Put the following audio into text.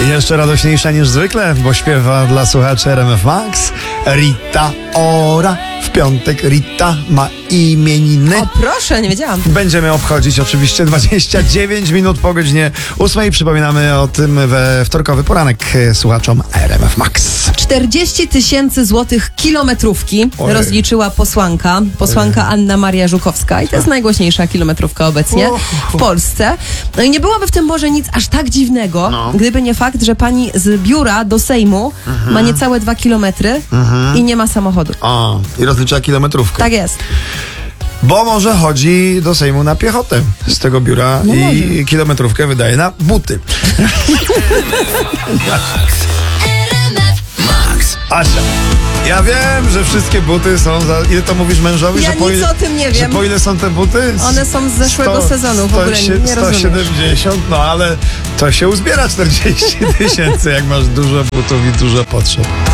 Jeszcze radośniejsza niż zwykle, bo śpiewa dla słuchaczy RMF Max Rita Ora. W piątek Rita ma imieniny. O proszę, nie wiedziałam. Będziemy obchodzić oczywiście 29 minut po godzinie 8. Przypominamy o tym we wtorkowy poranek słuchaczom RMF Max. 40 000 złotych kilometrówki rozliczyła posłanka Anna Maria Żukowska i to jest najgłośniejsza kilometrówka obecnie w Polsce. No i nie byłoby w tym może nic aż tak dziwnego, gdyby nie fakt, że pani z biura do Sejmu ma niecałe 2 kilometry i nie ma samochodu. O, i rozlicza kilometrówkę. Tak jest. Bo może chodzi do Sejmu na piechotę z tego biura i kilometrówkę wydaje na buty. Asia, ja wiem, że wszystkie buty są za... Ile to mówisz mężowi? Ja że po nic ile, o tym nie wiem. Że po ile są te buty? One są z zeszłego sezonu, w ogóle nie rozumiem. 170, no ale to się uzbiera 40 000, jak masz dużo butów i dużo potrzeb.